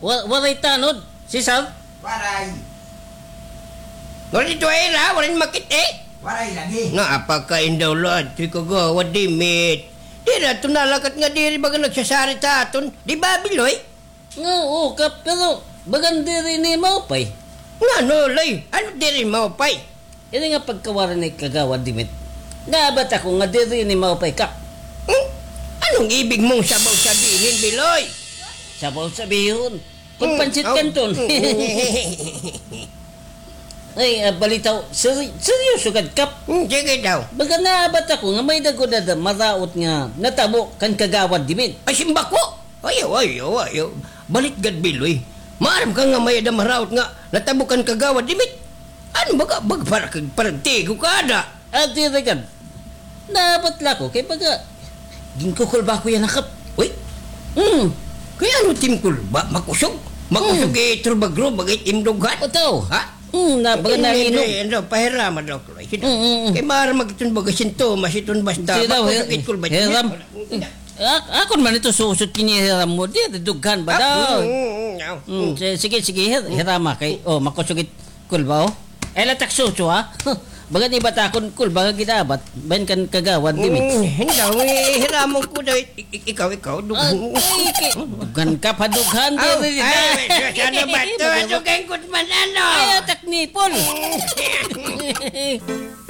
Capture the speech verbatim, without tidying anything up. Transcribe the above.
Wa waray tanod. Si Sab? Waray. Wala dito ay ra, wala makit eh. Waray lagi. Nga, apakain daw lahat. Di ko gawa, dimit. Di na, tunalakat nga diri baga nagsasari ta aton. Di ba, Biloy? Nga, oo, kap, pero bagandi rin ni Maupay. Nga, no, lay. Ano diri mo, pay? Ini nga pagkawaran ni kagawad dimit. Nabat ako nga diri ni Maupay, kap. Hmm? Anong ibig mong sabaw sabihin, Biloy? Sabaw sabihon. Kung Hmm, pansit oh. kanton. Ay, uh, balitaw, seri seryoso kad kap. Hmm, sige daw. Baga naabat ako nga may dagod na maraot nga natabo kan kagawad dimit. Ay, simba ko. Ayaw, ayaw, ayaw. Balit gad, Biloy. Maaram ka nga may damaraot nga natabukan kagawad, dimit. Ano baga, baga para parang tigo ka ada. At diri kad. Naabat la ko kay baga ginkukul ba ko yan nakap. Uy, Hmm. kaya ano timkul ba? Makusog? Makusog Hmm. eh, turbagro, bagay imdoghan. O tao. Ha? Hmm, na baga Hindi, nanginom. hindi, Ano, pahirama daw, Kloy. Sino? Mm, mm, mm. Kaya maaram magitun baga sintomas, itun basta. Hindi daw, Makusog her- itkul ba? heram. Ak ako man ito susot kinihiram mo. Di, dughan ba daw? Hmm, si- sige, sige, hir hirama kay. Oh, makusugit kul ba, oh? Eh, latak suso, ha? Baga ni batakon kul, baga ginabat. Ben kan kagawad, dimit. Hindi daw, eh, hiramon ko daw. Ik- ik- Ikaw, ikaw. dug- Ay, kay- dughan ka pa, dughan. Aw, Di, di, di. ay, ano ba ito? Ano kayong kutman ano? Ay, atak ni Paul.